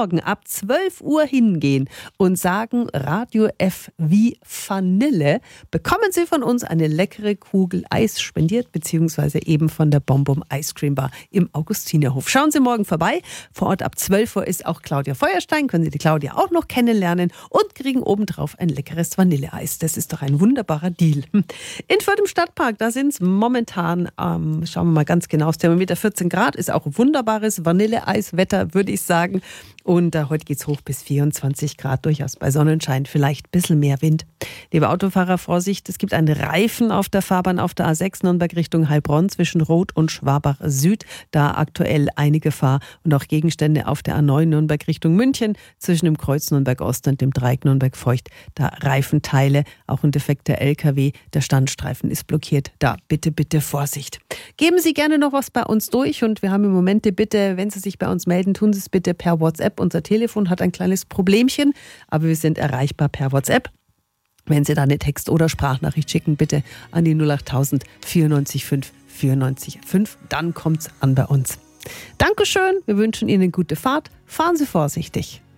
morgen ab 12 Uhr hingehen und sagen Radio F wie Vanille, bekommen Sie von uns eine leckere Kugel Eis spendiert, beziehungsweise eben von der Bonbon Ice Cream Bar im Augustinerhof. Schauen Sie morgen vorbei. Vor Ort ab 12 Uhr ist auch Claudia Feuerstein. Können Sie die Claudia auch noch kennenlernen und kriegen obendrauf ein leckeres Vanilleeis. Das ist doch ein wunderbarer Deal. In Fürth im Stadtpark, da sind es momentan, schauen wir mal ganz genau, das Thermometer 14 Grad, ist auch wunderbares Vanilleeiswetter, würde ich sagen. Und heute geht es hoch bis 24 Grad, durchaus bei Sonnenschein, vielleicht ein bisschen mehr Wind. Liebe Autofahrer, Vorsicht, es gibt einen Reifen auf der Fahrbahn auf der A6 Nürnberg Richtung Heilbronn zwischen Roth und Schwabach Süd. Da aktuell eine Gefahr und auch Gegenstände auf der A9 Nürnberg Richtung München zwischen dem Kreuz Nürnberg Ost und dem Dreieck Nürnberg Feucht. Da Reifenteile, auch ein defekter LKW, der Standstreifen ist blockiert. Da bitte, bitte Vorsicht. Geben Sie gerne noch was bei uns durch und wir haben im Moment die Bitte, wenn Sie sich bei uns melden, tun Sie es bitte per WhatsApp. Unser Telefon hat ein kleines Problemchen, aber wir sind erreichbar per WhatsApp. Wenn Sie da eine Text- oder Sprachnachricht schicken, bitte an die 08000 94 5 94 5. Dann kommt's an bei uns. Dankeschön, wir wünschen Ihnen gute Fahrt. Fahren Sie vorsichtig.